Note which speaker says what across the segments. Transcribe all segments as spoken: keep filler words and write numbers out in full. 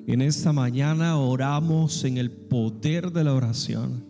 Speaker 1: Y en esta mañana oramos en el poder de la oración.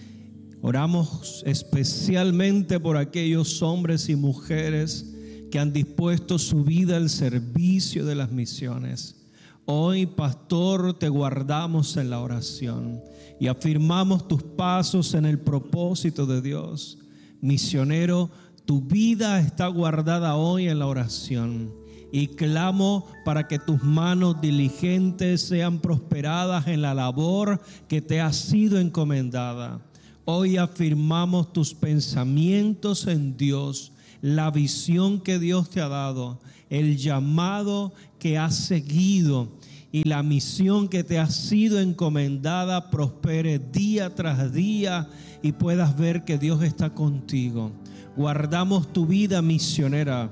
Speaker 1: Oramos especialmente por aquellos hombres y mujeres que han dispuesto su vida al servicio de las misiones. Hoy, pastor, te guardamos en la oración y afirmamos tus pasos en el propósito de Dios. Misionero, tu vida está guardada hoy en la oración. Y clamo para que tus manos diligentes sean prosperadas en la labor que te ha sido encomendada. Hoy afirmamos tus pensamientos en Dios, la visión que Dios te ha dado, el llamado que has seguido y la misión que te ha sido encomendada prospere día tras día y puedas ver que Dios está contigo. Guardamos tu vida misionera,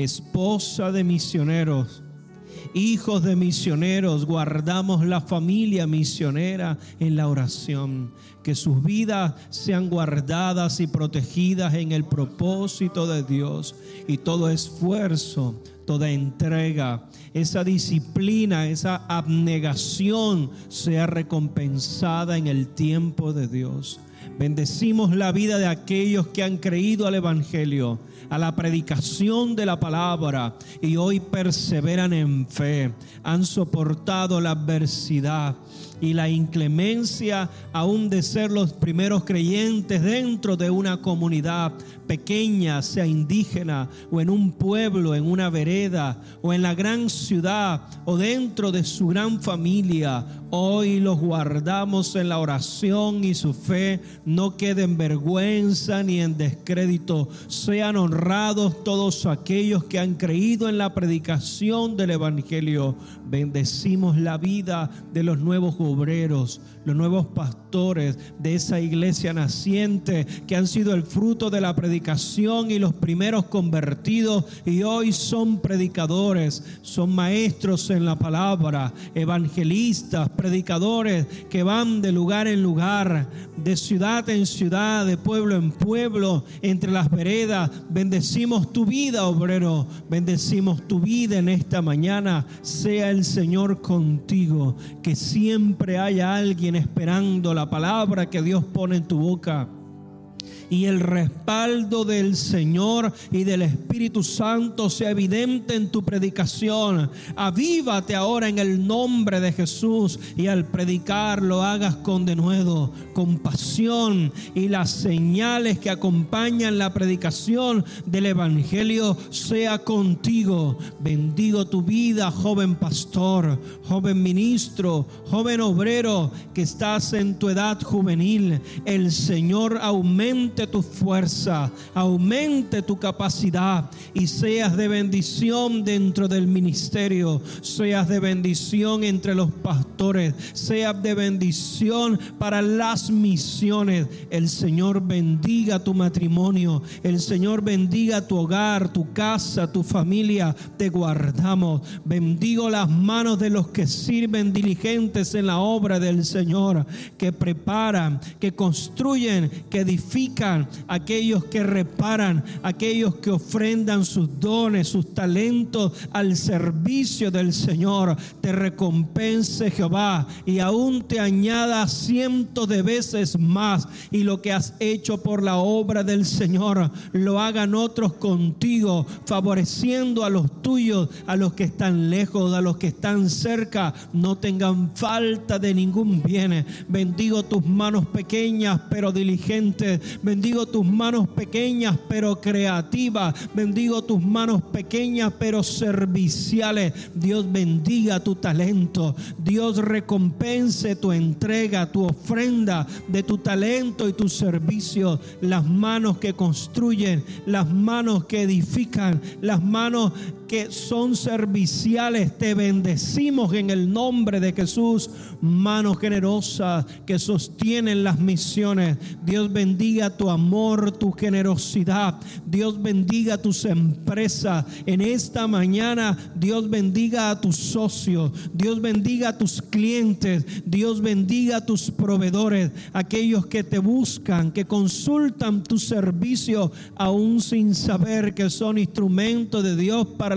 Speaker 1: esposa de misioneros, hijos de misioneros. Guardamos la familia misionera en la oración. Que sus vidas sean guardadas y protegidas en el propósito de Dios. Y todo esfuerzo, toda entrega, esa disciplina, esa abnegación sea recompensada en el tiempo de Dios. Bendecimos la vida de aquellos que han creído al Evangelio, a la predicación de la palabra y hoy perseveran en fe, han soportado la adversidad y la inclemencia aún de ser los primeros creyentes dentro de una comunidad pequeña, sea indígena o en un pueblo, en una vereda o en la gran ciudad o dentro de su gran familia. Hoy los guardamos en la oración y su fe no quede en vergüenza ni en descrédito. Sean honrados todos aquellos que han creído en la predicación del Evangelio. Bendecimos la vida de los nuevos obreros, los nuevos pastores de esa iglesia naciente que han sido el fruto de la predicación y los primeros convertidos y hoy son predicadores, son maestros en la palabra, evangelistas, predicadores que van de lugar en lugar, de ciudad en ciudad, de pueblo en pueblo, entre las veredas. Bendecimos tu vida, obrero, bendecimos tu vida en esta mañana. Sea el Señor contigo, que siempre haya alguien esperando la palabra que Dios pone en tu boca. Y el respaldo del Señor y del Espíritu Santo sea evidente en tu predicación. Avívate ahora en el nombre de Jesús y al predicar lo hagas con denuedo, con pasión, y las señales que acompañan la predicación del Evangelio sea contigo. Bendigo tu vida, joven pastor, joven ministro, joven obrero que estás en tu edad juvenil. El Señor aumente tu fuerza, aumente tu capacidad y seas de bendición dentro del ministerio, seas de bendición entre los pastores, seas de bendición para las misiones. El Señor bendiga tu matrimonio, el Señor bendiga tu hogar, tu casa, tu familia. Te guardamos. Bendigo las manos de los que sirven diligentes en la obra del Señor, que preparan, que construyen, que edifican, aquellos que reparan, aquellos que ofrendan sus dones, sus talentos al servicio del Señor. Te recompense Jehová y aún te añada cientos de veces más, y lo que has hecho por la obra del Señor lo hagan otros contigo, favoreciendo a los tuyos, a los que están lejos, a los que están cerca. No tengan falta de ningún bien. Bendigo tus manos pequeñas pero diligentes. Bendigo tus manos pequeñas pero creativas. Bendigo tus manos pequeñas pero serviciales. Dios bendiga tu talento. Dios recompense tu entrega, tu ofrenda de tu talento y tu servicio. Las manos que construyen, las manos que edifican, las manos que son serviciales. Te bendecimos en el nombre de Jesús. Manos generosas que sostienen las misiones. Dios bendiga tu amor, tu generosidad. Dios bendiga tus empresas. En esta mañana, Dios bendiga a tus socios. Dios bendiga a tus clientes. Dios bendiga a tus proveedores. Aquellos que te buscan, que consultan tu servicio, aún sin saber que son instrumentos de Dios para la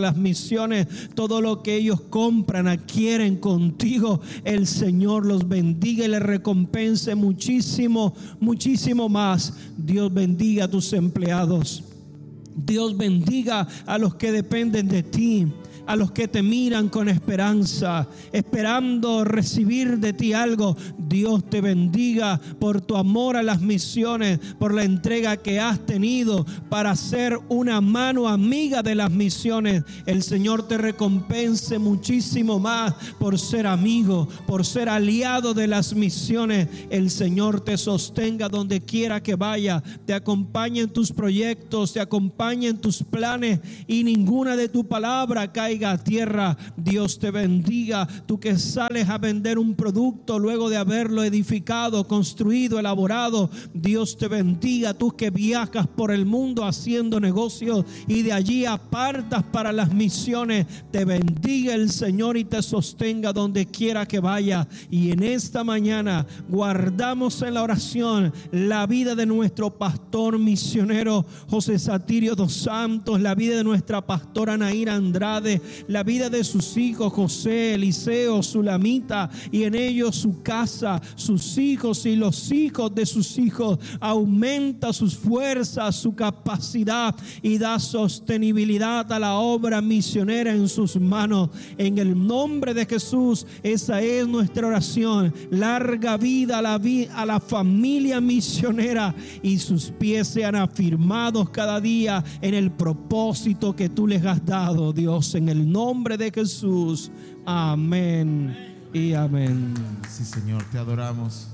Speaker 1: las misiones, todo lo que ellos compran, adquieren contigo, el Señor los bendiga y les recompense muchísimo, muchísimo más. Dios bendiga a tus empleados. Dios bendiga a los que dependen de ti, a los que te miran con esperanza, esperando recibir de ti algo. Dios te bendiga por tu amor a las misiones, por la entrega que has tenido para ser una mano amiga de las misiones. El Señor te recompense muchísimo más por ser amigo, por ser aliado de las misiones. El Señor te sostenga donde quiera que vaya, te acompañe en tus proyectos, te acompañe en tus planes, y ninguna de tu palabra caiga a tierra. Dios te bendiga. Tú que sales a vender un producto luego de haberlo edificado, construido, elaborado, Dios te bendiga. Tú que viajas por el mundo haciendo negocios y de allí apartas para las misiones, te bendiga el Señor y te sostenga donde quiera que vaya. Y en esta mañana guardamos en la oración la vida de nuestro pastor misionero José Satirio dos Santos, la vida de nuestra pastora Naira Andrade, la vida de sus hijos José, Eliseo, Sulamita, y en ellos su casa, sus hijos y los hijos de sus hijos. Aumenta sus fuerzas, su capacidad, y da sostenibilidad a la obra misionera en sus manos. En el nombre de Jesús, esa es nuestra oración. Larga vida a la, vi- a la familia misionera, y sus pies sean afirmados cada día en el propósito que tú les has dado, Dios, en el nombre de Jesús. Amén y amén.
Speaker 2: Sí, Señor, te adoramos.